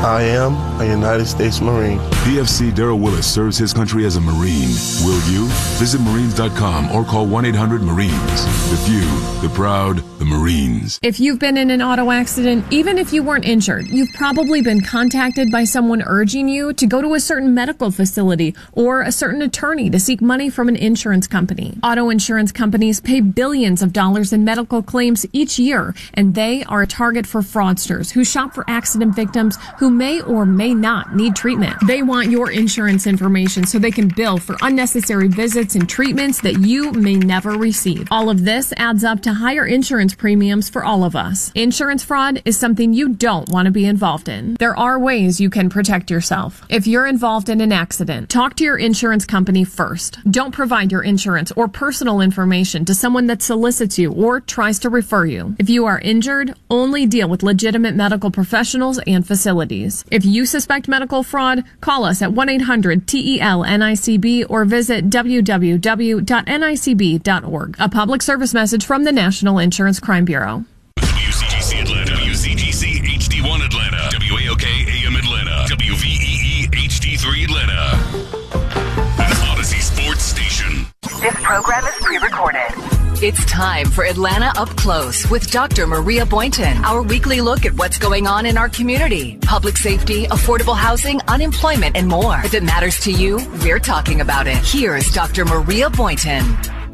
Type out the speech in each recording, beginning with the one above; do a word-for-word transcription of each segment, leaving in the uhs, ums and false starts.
I am a United States Marine. D F C Darrell Willis serves his country as a Marine. Will you? Visit Marines dot com or call one eight hundred Marines. The few, the proud, the Marines. If you've been in an auto accident, even if you weren't injured, you've probably been contacted by someone urging you to go to a certain medical facility or a certain attorney to seek money from an insurance company. Auto insurance companies pay billions of dollars in medical claims each year, and they are a target for fraudsters who shop for accident victims who may or may not need treatment. They want your insurance information so they can bill for unnecessary visits and treatments that you may never receive. All of this adds up to higher insurance premiums for all of us. Insurance fraud is something you don't want to be involved in. There are ways you can protect yourself. If you're involved in an accident, talk to your insurance company first. Don't provide your insurance or personal information to someone that solicits you or tries to refer you. If you are injured, only deal with legitimate medical professionals and facilities. If you suspect medical fraud, call us at one eight hundred T E L N I C B or visit w w w dot n i c b dot org. A public service message from the National Insurance Crime Bureau. W C G C Atlanta, W C G C H D one Atlanta, W A O K A M Atlanta, W V E E H D three Atlanta. The Odyssey Sports Station. This program is pre-recorded. It's time for Atlanta Up Close with Doctor Maria Boynton. Our weekly look at what's going on in our community. Public safety, affordable housing, unemployment, and more. If it matters to you, we're talking about it. Here's Doctor Maria Boynton.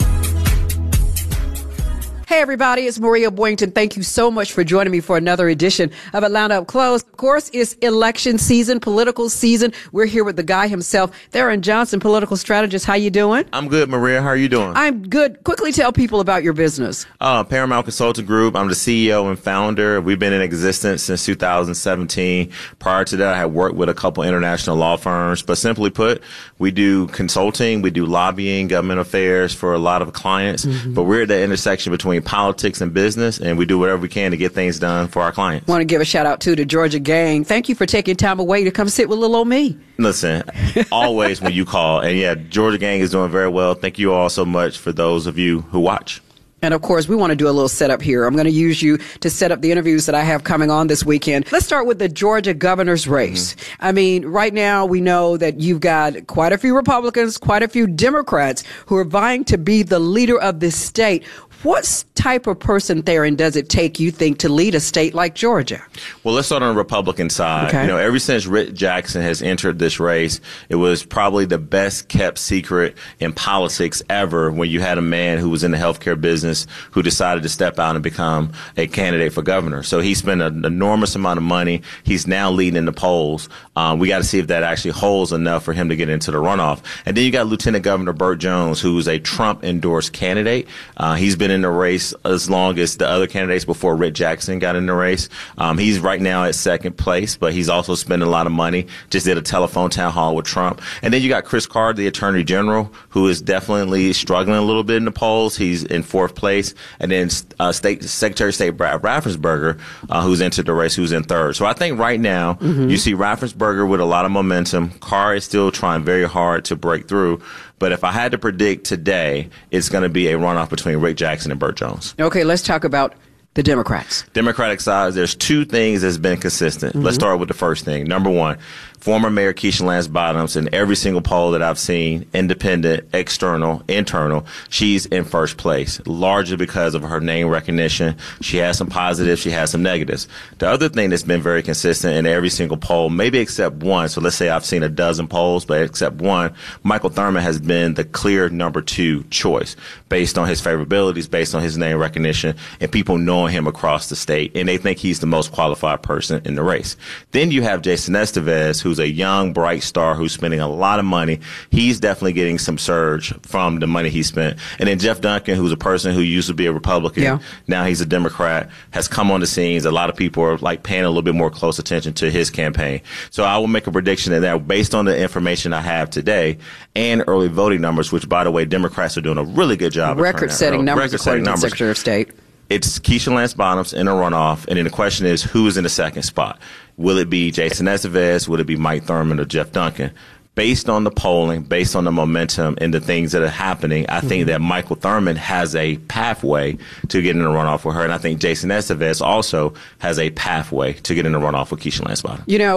Hey, everybody, it's Maria Boynton. Thank you so much for joining me for another edition of Atlanta Up Close. Of course, it's election season, political season. We're here with the guy himself, Theron Johnson, political strategist. How you doing? I'm good, Maria. How are you doing? I'm good. Quickly tell people about your business. Uh, Paramount Consulting Group. I'm the C E O and founder. We've been in existence since two thousand seventeen. Prior to that, I had worked with a couple international law firms. But simply put, we do consulting, we do lobbying, government affairs for a lot of clients. Mm-hmm. But we're at the intersection between politics and business, and we do whatever we can to get things done for our clients. Want to give a shout out to the Georgia gang. Thank you for taking time away to come sit with little old me. Listen, always when you call. And yeah, Georgia gang is doing very well. Thank you all so much for those of you who watch. And of course, we want to do a little setup here. I'm going to use you to set up the interviews that I have coming on this weekend. Let's start with the Georgia governor's race. Mm-hmm. I mean, right now we know that you've got quite a few Republicans, quite a few Democrats who are vying to be the leader of this state. What type of person, Theron, does it take, you think, to lead a state like Georgia? Well, let's start on the Republican side. Okay. You know, ever since Rick Jackson has entered this race, it was probably the best kept secret in politics ever when you had a man who was in the healthcare business who decided to step out and become a candidate for governor. So he spent an enormous amount of money. He's now leading in the polls. Um, we got to see if that actually holds enough for him to get into the runoff. And then you got Lieutenant Governor Burt Jones, who's a Trump-endorsed candidate. Uh, he's been in the race as long as the other candidates before Rick Jackson got in the race. Um, he's right now at second place, but he's also spending a lot of money. Just did a telephone town hall with Trump. And then you got Chris Carter, the Attorney General, who is definitely struggling a little bit in the polls. He's in fourth place. And then uh, State Secretary of State Brad Raffensperger, uh, who's entered the race, who's in third. So I think right now mm-hmm. you see Raffensperger with a lot of momentum. Carr is still trying very hard to break through. But if I had to predict today, it's going to be a runoff between Rick Jackson and Burt Jones. Okay, let's talk about the Democrats. Democratic side, there's two things that's been consistent. Mm-hmm. Let's start with the first thing. Number one, former Mayor Keisha Lance Bottoms, in every single poll that I've seen, independent, external, internal, she's in first place, largely because of her name recognition. She has some positives, she has some negatives. The other thing that's been very consistent in every single poll, maybe except one, so let's say I've seen a dozen polls, but except one, Michael Thurmond has been the clear number two choice based on his favorabilities, based on his name recognition, and people knowing him across the state, and they think he's the most qualified person in the race. Then you have Jason Estevez, who's a young, bright star who's spending a lot of money. He's definitely getting some surge from the money he spent. And then Jeff Duncan, who's a person who used to be a Republican, yeah. now he's a Democrat, has come on the scenes. A lot of people are like paying a little bit more close attention to his campaign. So I will make a prediction that, that based on the information I have today and early voting numbers, which, by the way, Democrats are doing a really good job. Record-setting numbers, according to the Secretary of State. It's Keisha Lance Bottoms in a runoff, and then the question is, who is in the second spot? Will it be Jason Estevez? Will it be Mike Thurmond or Jeff Duncan? Based on the polling, based on the momentum and the things that are happening, I mm-hmm. think that Michael Thurmond has a pathway to get in a runoff with her, and I think Jason Estevez also has a pathway to get in a runoff with Keisha Lance Bottoms. You know,